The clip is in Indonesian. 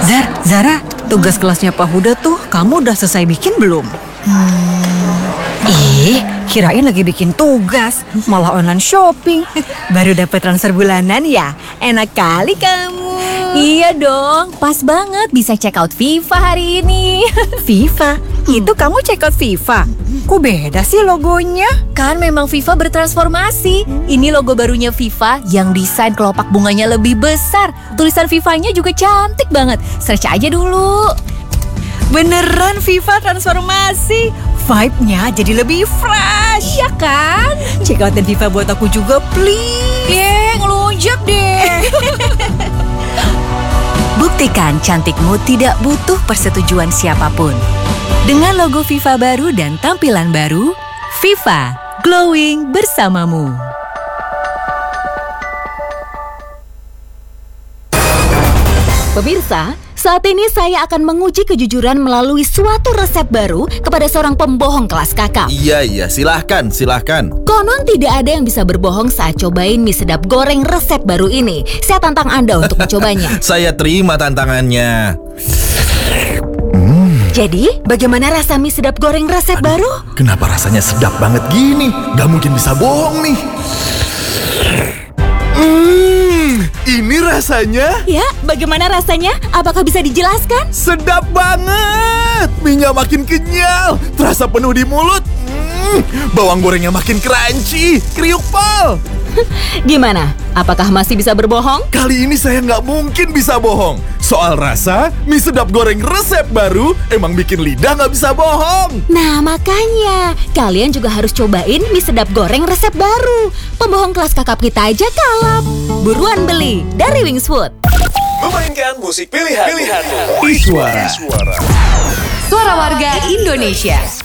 Zara, tugas kelasnya Pak Huda tuh kamu udah selesai bikin belum? Kirain lagi bikin tugas, malah online shopping. Baru dapat transfer bulanan ya? Enak kali kamu. Iya dong, pas banget bisa check out FIFA hari ini. FIFA? Itu kamu check out FIFA? Kok beda sih logonya? Kan memang FIFA bertransformasi. Ini logo barunya FIFA yang desain kelopak bunganya lebih besar. Tulisan FIFA-nya juga cantik banget. Search aja dulu. Beneran FIFA transformasi. Vibe-nya jadi lebih fresh. Iya kan? Check outin FIFA buat aku juga, please. Ngelunjak deh. Buktikan cantikmu tidak butuh persetujuan siapapun. Dengan logo FIFA baru dan tampilan baru, FIFA glowing bersamamu. Pemirsa, saat ini saya akan menguji kejujuran melalui suatu resep baru kepada seorang pembohong kelas kakap. Iya, silahkan. Konon tidak ada yang bisa berbohong saat cobain mie sedap goreng resep baru ini. Saya tantang Anda untuk mencobanya. Saya terima tantangannya. Jadi, bagaimana rasa mie sedap goreng resep baru? Kenapa rasanya sedap banget gini? Gak mungkin bisa bohong nih. Ini rasanya Ya, bagaimana rasanya? Apakah bisa dijelaskan? sedap banget. Minyak makin kenyal, terasa penuh di mulut. Bawang gorengnya makin crunchy, kriuk pol. Gimana? Apakah masih bisa berbohong? Kali ini saya nggak mungkin bisa bohong. Soal rasa, mie sedap goreng resep baru emang bikin lidah nggak bisa bohong. Nah, makanya kalian juga harus cobain mie sedap goreng resep baru. Pembohong kelas kakap kita aja kalap. Buruan beli dari Wingswood. Memainkan musik pilihan. Iswara. Suara warga Indonesia.